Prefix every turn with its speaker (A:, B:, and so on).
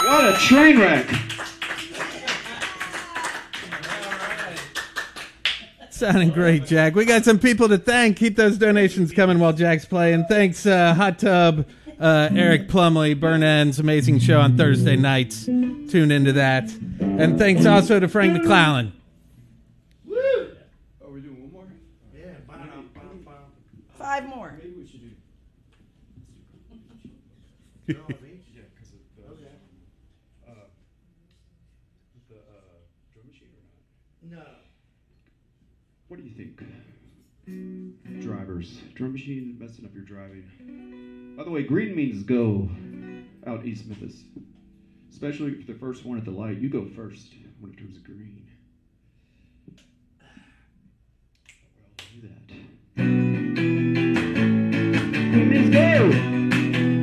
A: What a train wreck.
B: Sounding great, Jack. We got some people to thank. Keep those donations coming while Jack's playing. Thanks, Hot Tub, Eric Plumley, Burn Ends, amazing show on Thursday nights. Tune into that. And thanks also to Frank McClellan.
A: Woo! Are we doing one more?
C: Yeah,
D: 5 more.
A: Maybe we should do. Drum machine or not?
C: No.
A: What do you think? Drivers. Drum machine messing up your driving. By the way, green means go out East Memphis. Especially if the first one at the light. You go first when it turns green. Well, do that.